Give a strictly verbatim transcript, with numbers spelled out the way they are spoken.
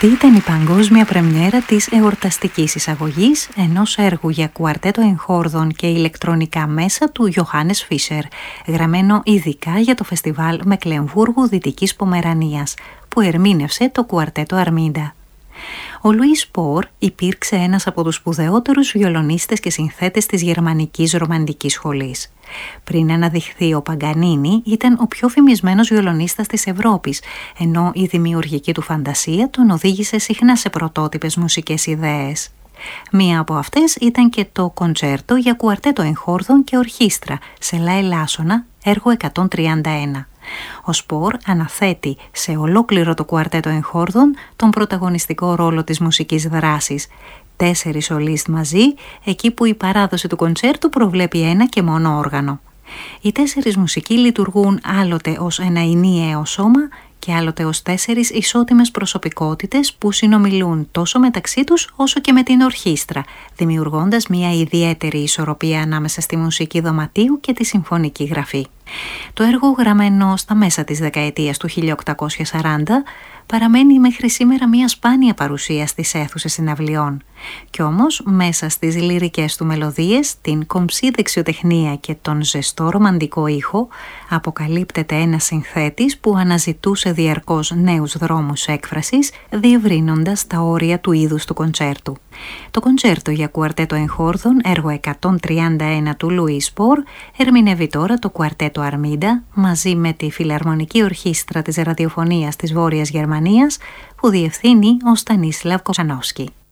Αυτή ήταν η παγκόσμια πρεμιέρα της εορταστικής εισαγωγής ενός έργου για κουαρτέτο εγχόρδων και ηλεκτρονικά μέσα του Ιωάννης Φίσερ, γραμμένο ειδικά για το φεστιβάλ Μεκλεμβούργου Δυτικής Πομερανίας, που ερμήνευσε το κουαρτέτο Αρμίντα. Ο Λουίς Πόρ υπήρξε ένας από τους σπουδαιότερους βιολονίστες και συνθέτες της γερμανικής ρομαντικής σχολής. Πριν αναδειχθεί ο Παγκανίνη, ήταν ο πιο φημισμένος βιολονίστας της Ευρώπης, ενώ η δημιουργική του φαντασία τον οδήγησε συχνά σε πρωτότυπες μουσικές ιδέες. Μία από αυτές ήταν και το κοντσέρτο για κουαρτέτο εγχόρδων και ορχήστρα σε λα ελάσσονα, έργο εκατόν τριάντα ένα. Ο Σπορ αναθέτει σε ολόκληρο το κουαρτέτο εγχόρδων τον πρωταγωνιστικό ρόλο της μουσικής δράσης. Τέσσερις σολίστ μαζί, εκεί που η παράδοση του κοντσέρτου προβλέπει ένα και μόνο όργανο. Οι τέσσερις μουσικοί λειτουργούν άλλοτε ως ένα ενιαίο σώμα και άλλοτε ως τέσσερις ισότιμες προσωπικότητες που συνομιλούν τόσο μεταξύ τους όσο και με την ορχήστρα, δημιουργώντας μια ιδιαίτερη ισορροπία ανάμεσα στη μουσική δωματίου και τη συμφωνική γραφή. Το έργο, γραμμένο στα μέσα της δεκαετίας του χίλια οκτακόσια σαράντα, παραμένει μέχρι σήμερα μια σπάνια παρουσία στις αίθουσες συναυλιών. Κι όμως, μέσα στις λυρικές του μελωδίες, την κομψή δεξιοτεχνία και τον ζεστό ρομαντικό ήχο, αποκαλύπτεται ένας συνθέτης που αναζητούσε διαρκώς νέους δρόμους έκφρασης, διευρύνοντας τα όρια του είδους του κοντσέρτου. Το κοντσέρτο για κουαρτέτο εγχόρδων, έργο εκατόν τριάντα ένα του Λουίς Πόρ, ερμηνεύει τώρα το κουαρτέτο Αρμίντα μαζί με τη Φιλαρμονική Ορχήστρα της Ραδιοφωνίας της Βόρειας Γερμανίας, που διευθύνει ο Στανίσλαβ Κοσανόφσκι.